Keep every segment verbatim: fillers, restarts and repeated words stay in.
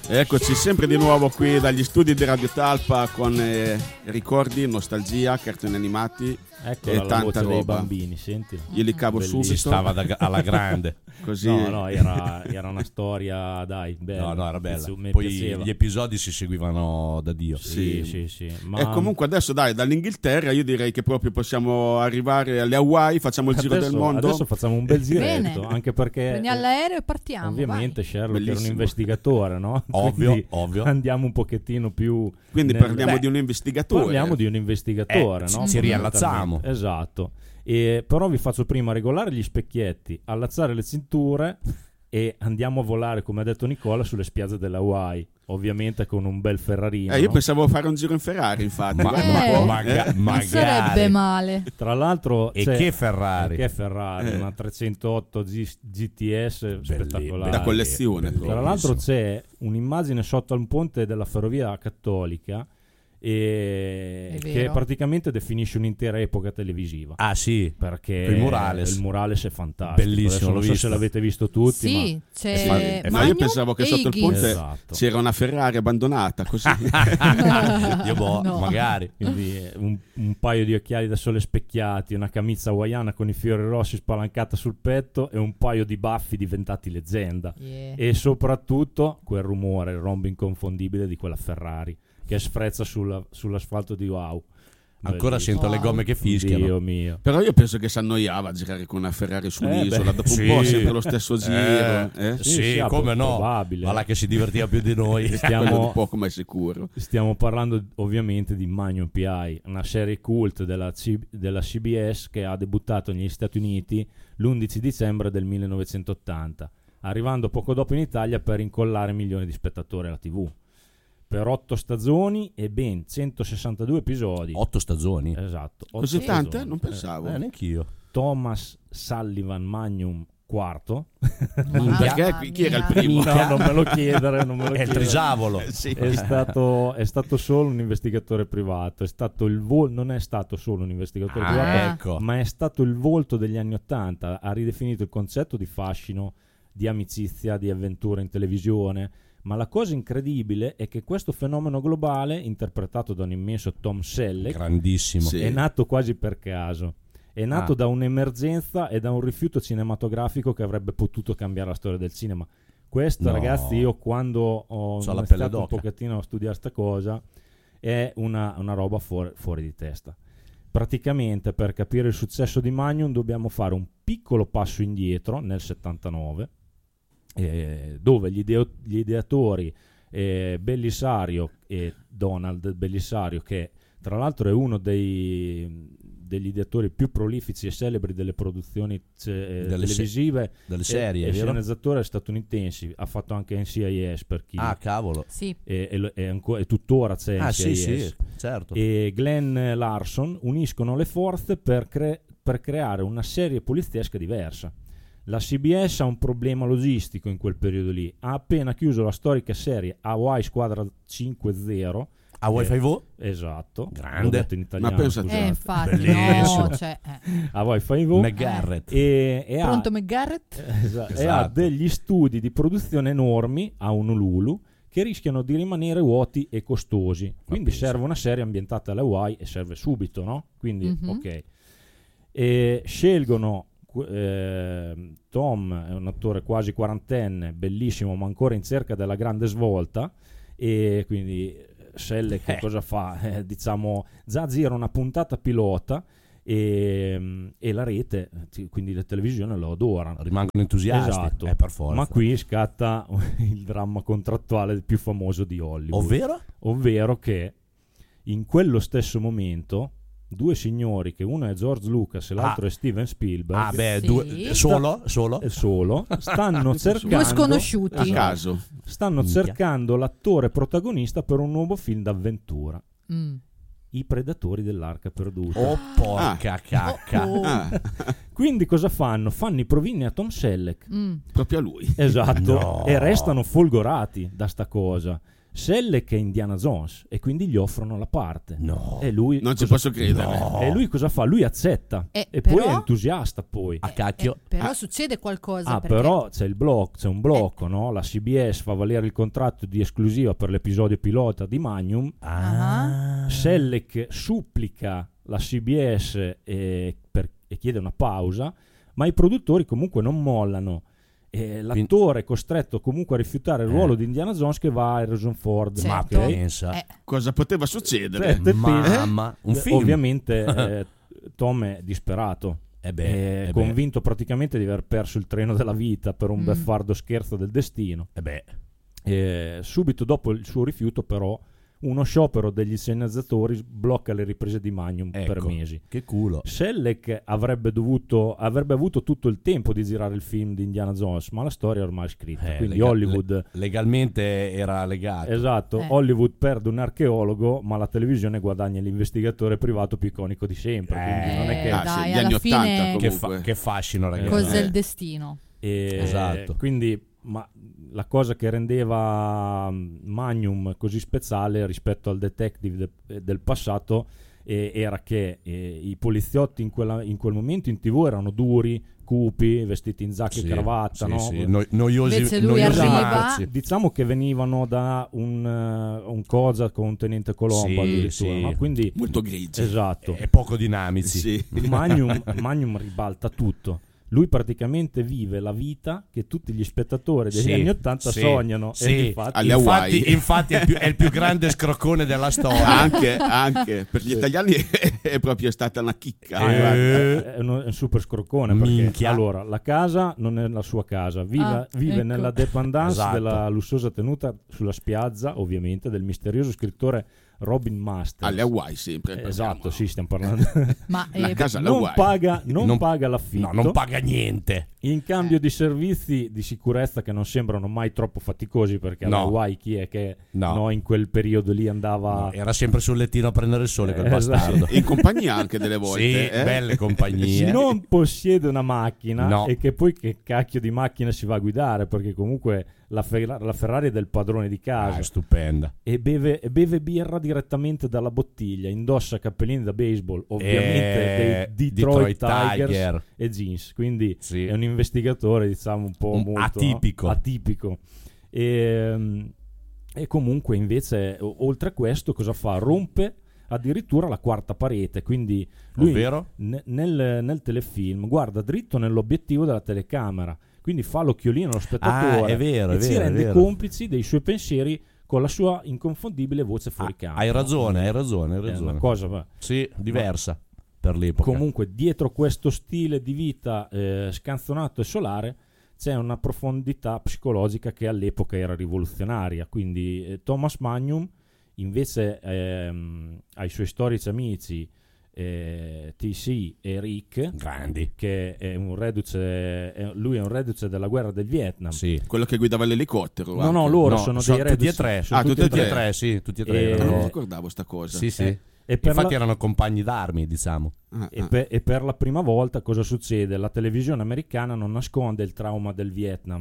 Eccoci sempre di nuovo qui dagli studi di Radio Talpa con eh, ricordi, nostalgia, cartoni animati. Eccola, e la tanta voce roba. dei bambini, senti. Io li cavo Bellissimo. subito. Si stava da, alla grande. Così. No, no, era, era una storia, dai, bella. No, no, era bella. Mi Poi piaceva. gli episodi si seguivano da Dio. Sì, sì, sì. Ma E comunque adesso dai, dall'Inghilterra io direi che proprio possiamo arrivare alle Hawaii, facciamo il giro adesso, del mondo. adesso facciamo un bel giretto, Bene. anche perché Prendiamo l'aereo e partiamo. ovviamente Sherlock Bellissimo. era un investigatore, no? Ovvio, Quindi ovvio. andiamo un pochettino più Quindi nel- parliamo Beh, di un investigatore. Parliamo di un investigatore, Eh, no? ci riallacciamo. Esatto. E, però vi faccio prima regolare gli specchietti, allacciare le cinture e andiamo a volare, come ha detto Nicola, sulle spiagge della Hawaii. Ovviamente con un bel Ferrarino. Eh, io no? pensavo fare un giro in Ferrari, infatti. Ma- Guarda ma- un po', maga- eh. Non magari. sarebbe male. Tra l'altro E c'è- che Ferrari. e che Ferrari, Eh. una trecentootto G- G T S spettacolare. Da collezione. Bellissimo. Tra l'altro c'è un'immagine sotto al ponte della ferrovia cattolica e È che vero. praticamente definisce un'intera epoca televisiva. Ah sì, Perché il murales. il murales è fantastico. Bellissimo, Adesso non l'ho so visto. se l'avete visto tutti, Sì, ma c'è Sì, Ma io Magnum pensavo che e sotto il Higgins. ponte Esatto. c'era una Ferrari abbandonata, così. Io boh, No. magari. quindi un, un paio di occhiali da sole specchiati, una camicia hawaiana con i fiori rossi spalancata sul petto e un paio di baffi diventati leggenda. Yeah. E soprattutto quel rumore, il rombo inconfondibile di quella Ferrari che sfrezza sulla- sull'asfalto di Wow. Ancora Bellissimo. sento le gomme che fischiano. Dio mio. Però io penso che si annoiava a girare con una Ferrari su Eh, un'isola. beh, Dopo sì. un po' sempre lo stesso giro. Eh, eh? Sì, Sì, sì, come no. probabile. Ma là che si divertiva più di noi. Quello Stiamo, un po' come sicuro. stiamo parlando ovviamente di Magnum P I, una serie cult della, C- della C B S che ha debuttato negli Stati Uniti l'undici dicembre del millenovecentottanta, arrivando poco dopo in Italia per incollare milioni di spettatori alla tivù. Per otto stagioni e ben centosessantadue episodi. Otto stagioni. Esatto. otto Così tante? stagioni. Non pensavo. Eh, neanch'io. Thomas Sullivan Magnum quarto. Mamma Perché chi era il mia. primo? No, non me lo chiedere, non me lo È il chiedere. trisavolo. Sì. È stato, è stato solo un investigatore privato, è stato il vol- non è stato solo un investigatore Ah, privato, ecco. ma è stato il volto degli anni Ottanta, ha ridefinito il concetto di fascino, di amicizia, di avventura in televisione. Ma la cosa incredibile è che questo fenomeno globale, interpretato da un immenso Tom Selleck, Grandissimo. Sì. è nato quasi per caso. È nato Ah. da un'emergenza e da un rifiuto cinematografico che avrebbe potuto cambiare la storia del cinema. Questo, No. ragazzi, io quando ho C'ho la iniziato pelle un d'oca. pochettino a studiare sta cosa, è una, una roba fuori, fuori di testa. Praticamente, per capire il successo di Magnum dobbiamo fare un piccolo passo indietro nel settantanove, eh, dove gli, ideo- gli ideatori eh, Bellisario e Donald Bellisario, che tra l'altro è uno dei, degli ideatori più prolifici e celebri delle produzioni eh, Delle se- televisive Delle e, serie, e vero? sceneggiatori statunitensi, ha fatto anche N C I S per chi Ah, cavolo. Sì. e, e, lo- e ancora, e tuttora c'è Ah, N C I S. sì, sì, certo. E Glenn Larson uniscono le forze per, cre- per creare una serie poliziesca diversa. La C B S ha un problema logistico in quel periodo lì. Ha appena chiuso la storica serie Hawaii Squadra cinque zero. A Wi-Fi V? Esatto. Grande. L'ho detto in italiano. Ma pensa te. scusate. Eh, infatti, Bellissimo. no, cioè, eh. Hawaii Five McGarrett. e, e ha, Pronto McGarrett? Esa- e ha Esatto. degli studi di produzione enormi a Honolulu che rischiano di rimanere vuoti e costosi. Quindi pensa. serve una serie ambientata alle Hawaii e serve subito, no? Quindi, Mhm. ok. E scelgono eh, Tom, è un attore quasi quarantenne, bellissimo, ma ancora in cerca della grande svolta. E quindi Selle che Eh. cosa fa? Eh, diciamo, già gira una puntata pilota e, e la rete, quindi le televisioni lo adorano. Rimangono entusiasti. Esatto. Eh, per forza. Ma qui scatta il dramma contrattuale più famoso di Hollywood, Ovvero? ovvero che in quello stesso momento due signori, che uno è George Lucas e l'altro Ah. è Steven Spielberg, Ah, beh, Sì. due, solo? Solo? è solo, stanno Due cercando sconosciuti. A caso. stanno Minchia. cercando l'attore protagonista per un nuovo film d'avventura, Mm. I Predatori dell'Arca Perduta. Oh, porca cacca. Oh, oh. Ah, Quindi cosa fanno? Fanno i provini a Tom Selleck. Mm. proprio a lui. Esatto, No. e restano folgorati da sta cosa. Selleck è Indiana Jones e quindi gli offrono la parte. No. E lui Non ci cosa- posso credere. No. E lui cosa fa? Lui accetta Eh, e però- poi è entusiasta poi. A cacchio. Eh, però Ah. succede qualcosa. Ah, perché... però c'è il blocco, c'è un blocco, no? La C B S fa valere il contratto di esclusiva per l'episodio pilota di Magnum. Ah. Selleck supplica la C B S e, per- e chiede una pausa, ma i produttori comunque non mollano. E l'attore è costretto comunque a rifiutare il Eh. ruolo di Indiana Jones che va a Harrison Ford. Ma Certo. pensa. Eh, Cosa poteva succedere? Cioè, te pensi- Mamma. Un film. Ovviamente eh, Tom è disperato. Eh beh, È eh beh. convinto praticamente di aver perso il treno della vita per un Mm. beffardo scherzo del destino. Eh beh. E subito dopo il suo rifiuto, però, uno sciopero degli sceneggiatori blocca le riprese di Magnum per Ecco. mesi. Che culo. Selleck avrebbe dovuto avrebbe avuto tutto il tempo di girare il film di Indiana Jones, ma la storia è ormai scritta. Eh, Quindi lega- Hollywood, le- legalmente era legato. esatto, Eh. Hollywood perde un archeologo, ma la televisione guadagna l'investigatore privato più iconico di sempre. Quindi Eh, non è che Ah, dai, sì, gli alla anni fine- ottanta Che, comunque. fa- che fascino, ragazzi. cos'è Eh. il destino? E Esatto. Quindi, ma la cosa che rendeva mm, Magnum così speciale rispetto al detective de- del passato eh, era che eh, i poliziotti in, quella- in quel momento in tivù erano duri, cupi, vestiti in giacca Sì, e cravatta, sì, no? sì, no- noiosi, Invece lui noiosi arriva- mazzi. Diciamo che venivano da un, eh, un cosa con un tenente Colombo Sì, addirittura, sì. no? Quindi Molto grigi. esatto. E poco dinamici. Sì. Magnum, Magnum ribalta tutto. Lui praticamente vive la vita che tutti gli spettatori degli Sì, anni Ottanta sì, sognano. sì. E infatti, Alle Hawaii. Infatti, infatti è, il più, è il più grande scroccone della storia. Anche, anche per gli italiani è proprio stata una chicca. Ah, Eh. guarda, è, un, è un super scroccone perché Minchia. allora la casa non è la sua casa, vive, Ah, vive ecco. nella dépendance Esatto. della lussuosa tenuta sulla spiaggia, ovviamente, del misterioso scrittore Robin Masters. Alle Hawaii sempre. Eh, esatto, parliamo. sì, stiamo parlando. Ma La eh, casa alle non Hawaii. paga, non Non- paga l'affitto. No, non paga niente. In cambio di servizi di sicurezza che non sembrano mai troppo faticosi, perché alla No. Hawaii chi è che No. no, in quel periodo lì andava No, era sempre sul lettino a prendere il sole quel Eh, bastardo. In compagnia anche delle volte. Sì, eh? belle compagnie. non possiede una macchina No. e che poi che cacchio di macchina si va a guidare, perché comunque la, Fer- la Ferrari è del padrone di casa. Ah, è stupenda. E beve, e beve birra direttamente dalla bottiglia, indossa cappellini da baseball, ovviamente Eh, dei Detroit, Detroit Tigers Tiger. e jeans, quindi Sì. è un investigatore diciamo un po' Un molto atipico. atipico. E, e comunque invece o- oltre a questo cosa fa? Rompe addirittura la quarta parete, quindi lui Ovvero? ne- nel, nel telefilm guarda dritto nell'obiettivo della telecamera, quindi fa l'occhiolino allo spettatore Ah, è vero, e è si vero, è rende vero. complici dei suoi pensieri con la sua inconfondibile voce fuori Ah, campo. hai ragione, hai ragione, hai È una ragione. cosa, va. Sì, diversa per l'epoca. Comunque dietro questo stile di vita eh, scanzonato e solare c'è una profondità psicologica che all'epoca era rivoluzionaria, quindi eh, Thomas Magnum invece ehm, ai suoi storici amici eh, T C e Rick, Grandi. che è un reduce, è- lui è un reduce della guerra del Vietnam. Sì. Quello che guidava l'elicottero. No, anche. no, loro No, sono, sono dei tutti e reduci. tre. sono Ah, tutti e Tutti e tre. tre, sì, tutti e tre. E- Ah, erano- non ricordavo sta cosa. Sì, sì. Eh, E per, Infatti la, erano compagni d'armi, diciamo. Ah, e, ah. per, e per la prima volta cosa succede? La televisione americana non nasconde il trauma del Vietnam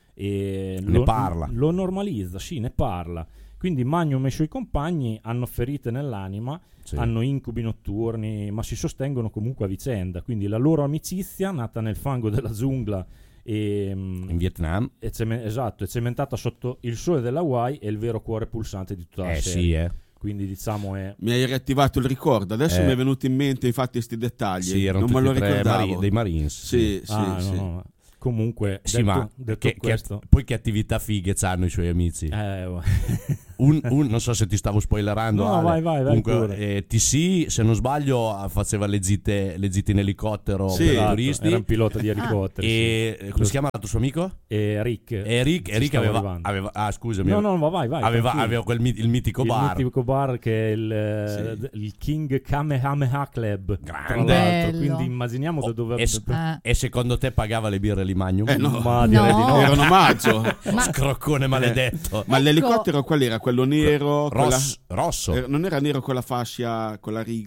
e Ne lo, parla. lo normalizza, sì, ne parla. Quindi Magnum e i suoi compagni hanno ferite nell'anima, Sì. hanno incubi notturni, ma si sostengono comunque a vicenda. Quindi la loro amicizia, nata nel fango della giungla e, mm, In Vietnam. è ceme- esatto, è cementata sotto il sole dell'Hawaii, è il vero cuore pulsante di tutta la Eh serie. sì, eh. Quindi diciamo è Mi hai riattivato il ricordo. Adesso Eh. mi è venuto in mente infatti questi dettagli. Sì, erano non me lo tutti e tre ricordavo. mari- dei Marines. Sì, sì, ah, sì. no, no. Comunque Sì, detto, ma detto che, che- questo poi che attività fighe hanno i suoi amici? eh, Un, un- non so se ti stavo spoilerando. No, Ale. vai, vai, vai Comunque, pure. eh, T C, se non sbaglio, faceva le gite, le gite in elicottero Sì, per i esatto, turisti. era un pilota di elicotteri. E eh, come si chiama l'altro suo amico? sì. E Rick. Eric, Ci Eric stavo aveva, arrivando. aveva- ah scusami, No, no, ma vai, vai. aveva, tranquillo. aveva quel mi- il mitico il bar. mitico bar che è il, eh, Sì. il King Kamehameha Club. Tra Grande. l'altro, Bello. quindi immaginiamo Oh, da dove e s- Eh. E secondo te pagava le birre lì Magnum? Eh, no. Ma direi No. di no. Era un omaggio. Ma- Scroccone maledetto. Ma l'elicottero qual era? Quello nero? con Ross- la- rosso. eh, non era nero con la fascia, con la riga?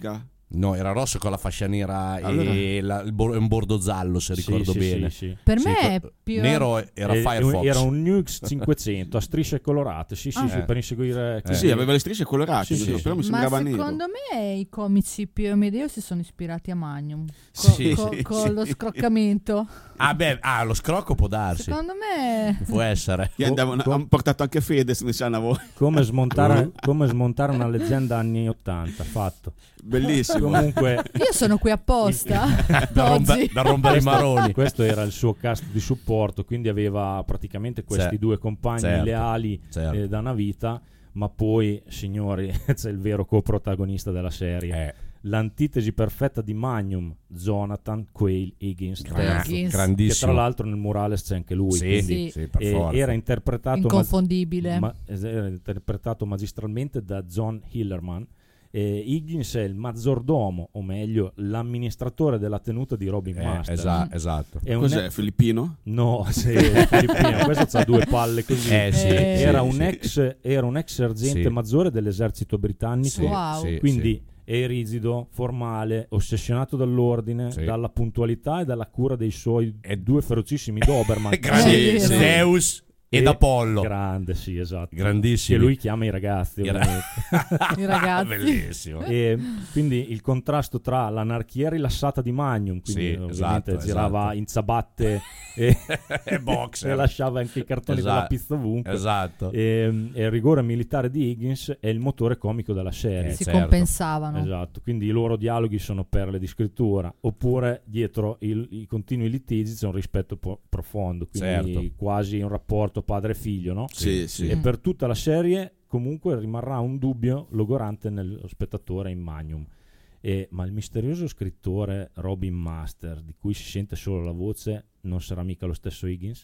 No, era rosso con la fascia nera Allora- e la- il bo- un bordo giallo, se Sì, ricordo sì, bene. sì, sì. Per Sì, me è co- più... Nero era Eh, Firefox. Era un Nux cinquecento a strisce colorate, sì, sì, Ah. sì, Eh. per inseguire... Eh. Sì, aveva le strisce colorate, Sì, sì, però mi Ma sembrava nero. secondo me i comici Pio e Amedeo si sono ispirati a Magnum co- Sì, co- sì, con sì. lo scroccamento. Ah, beh, ah, lo scrocco può darsi. Secondo me Può essere. Che andavano, Com- hanno portato anche Fedez, mi sa una volta. Come smontare, come smontare una leggenda anni ottanta, fatto. Bellissimo. Comunque, io sono qui apposta Da, rombe- oggi. da rompere i maroni. questo era il suo cast di supporto, quindi aveva praticamente questi Certo. due compagni Certo. leali Certo. eh, da una vita, ma poi, signori, c'è il vero coprotagonista della serie. Eh, L'antitesi perfetta di Magnum, Jonathan Quayle Higgins, gra- terzo, Higgins. che tra grandissimo. l'altro nel murales c'è anche lui, Sì, quindi, sì, per eh, forza. era interpretato, ma- Inconfondibile. ma- era interpretato magistralmente da John Hillerman. Eh, Higgins è il maggiordomo, o meglio l'amministratore della tenuta di Robin Eh, Master. esa- esatto. È un Cos'è, ex- filippino? No, sì, è filippino. Questo ha due palle così. Eh, sì, Eh, era, sì, un sì. ex, era un ex sergente Sì. maggiore dell'esercito britannico. Sì, Wow. sì, Quindi è rigido, formale, ossessionato dall'ordine, Sì. dalla puntualità e dalla cura dei suoi E- due ferocissimi Doberman. sì. Grandi- Sì, sì. Zeus ed Apollo. Grande, sì, esatto. Grandissimi. Che lui chiama i ragazzi. I ra- ovviamente. I ragazzi. Bellissimo. E quindi il contrasto tra l'anarchia rilassata di Magnum, quindi Sì, ovviamente esatto, girava esatto. in ciabatte e, E boxer. e lasciava anche i cartoni Esatto, della pizza ovunque. Esatto. E, e il rigore militare di Higgins è il motore comico della serie. Eh, si certo. compensavano. Esatto, quindi i loro dialoghi sono perle di scrittura, oppure dietro il- i continui litigi c'è un rispetto po- profondo, quindi Certo. quasi un rapporto padre-figlio, no? Sì, sì. E Mm. per tutta la serie comunque rimarrà un dubbio logorante nello spettatore in Magnum. E, ma il misterioso scrittore Robin Master, di cui si sente solo la voce, non sarà mica lo stesso Higgins?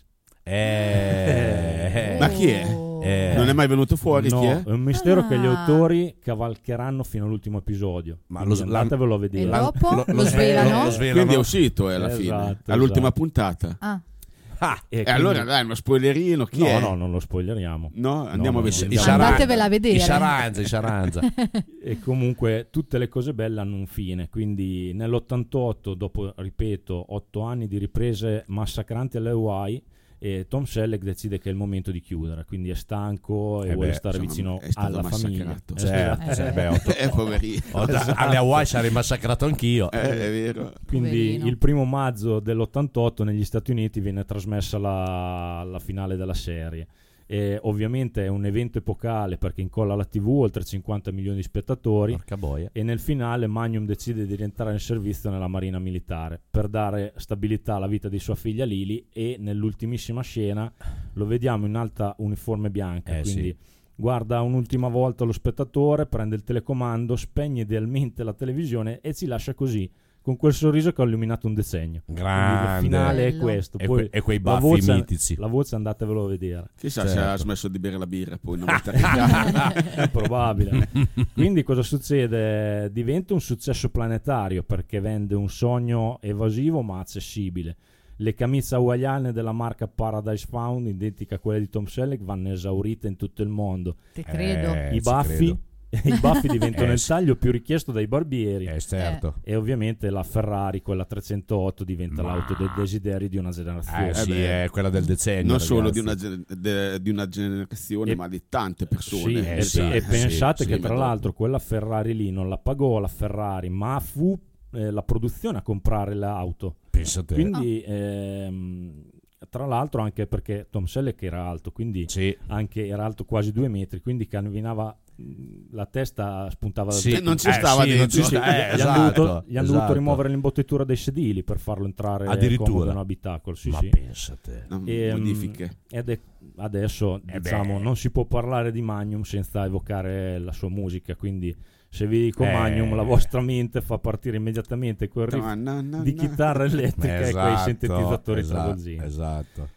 Eh, Ma chi è? Oh. Eh. Non è mai venuto fuori no, chi è? è un mistero che gli Ah. autori cavalcheranno fino all'ultimo episodio. Ma Quindi lo- la- andatevelo a E vedere. dopo lo, lo- svelano? lo svelano. Quindi è uscito eh, alla Esatto, fine, esatto. all'ultima puntata. Ah, Ah, E E quindi- allora dai, uno spoilerino, chi no, è? no, non lo spoileriamo. No, andiamo no, a no, vedere. I Andiamo. Sharanza. Andatevela a vedere. I Sharanza, i Sharanza. E comunque tutte le cose belle hanno un fine, quindi nell'ottantotto, dopo, ripeto, otto anni di riprese massacranti alle Hawaii, e Tom Selleck decide che è il momento di chiudere, quindi è stanco e Eh vuole beh, stare insomma, vicino è stato alla famiglia. massacrato. Certo, Eh. cioè, beh, otto- Eh, poverino. otto- alle Hawaii sarei massacrato anch'io. Eh, è vero. Quindi Poverino. il primo maggio dell'ottantotto negli Stati Uniti viene trasmessa la, la finale della serie. E ovviamente è un evento epocale perché incolla alla tivù oltre cinquanta milioni di spettatori. Porca boia. E nel finale Magnum decide di rientrare in servizio nella Marina Militare per dare stabilità alla vita di sua figlia Lily, e nell'ultimissima scena lo vediamo in alta uniforme bianca, Eh, quindi sì. guarda un'ultima volta lo spettatore, prende il telecomando, spegne idealmente la televisione e ci lascia così, con quel sorriso che ha illuminato un decennio. Quindi il Grande. finale è Bello. questo. E, Poi que- e quei la baffi voce, mitici. la voce andatevelo a vedere. Chissà se Certo. ha smesso di bere la birra poi una volta che È probabile. Quindi cosa succede? Diventa un successo planetario perché vende un sogno evasivo ma accessibile. Le camicie hawaiane della marca Paradise Found, identica a quella di Tom Selleck, vanno esaurite in tutto il mondo. te credo. Eh, I ci baffi, credo. i baffi diventano Eh, il sì. taglio più richiesto dai barbieri. Eh, certo. E ovviamente la Ferrari, quella trecentotto, diventa Ma- l'auto del desiderio di una generazione. Eh, sì, beh. è quella del decennio. non solo di ragazzi. una, gen- de- di una generazione, E- ma di tante Sì, persone. e, Eh, sì, e eh, pensate sì, che sì, tra ma l'altro quella Ferrari lì non la pagò la Ferrari, ma fu eh, la produzione a comprare l'auto. Pensa te. Quindi ehm, tra l'altro anche perché Tom Selleck era alto, quindi Sì. anche era alto quasi due metri, quindi camminava, mh, la testa spuntava da Sì, Eh, non ci eh, stava sì, dentro. non ci Sì, sta- sì. eh, gli hanno esatto, dovuto, gli hanno dovuto esatto. rimuovere l'imbottitura dei sedili per farlo entrare Addirittura. comodo nell'abitacolo. Sì, Ma sì. pensa te. No, E, mm, modifiche. ed è- adesso Eh diciamo beh. non si può parlare di Magnum senza evocare la sua musica, quindi se vi dico Eh. Magnum la vostra mente fa partire immediatamente quel riff No, no, no, di no. chitarra elettrica e quei Esatto, sintetizzatori esatto, travolgenti. esatto.